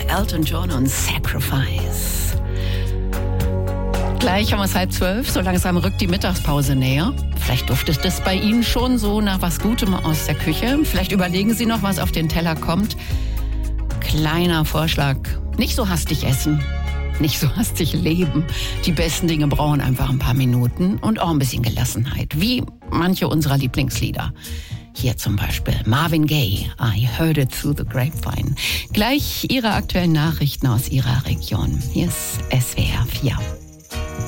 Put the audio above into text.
Elton John und Sacrifice. Gleich haben wir es 11:30, so langsam rückt die Mittagspause näher. Vielleicht duftet es bei Ihnen schon so nach was Gutem aus der Küche. Vielleicht überlegen Sie noch, was auf den Teller kommt. Kleiner Vorschlag, nicht so hastig essen, nicht so hastig leben. Die besten Dinge brauchen einfach ein paar Minuten und auch ein bisschen Gelassenheit, wie manche unserer Lieblingslieder. Hier zum Beispiel Marvin Gaye, I Heard It Through the Grapevine. Gleich Ihre aktuellen Nachrichten aus Ihrer Region. Hier ist SWR 4.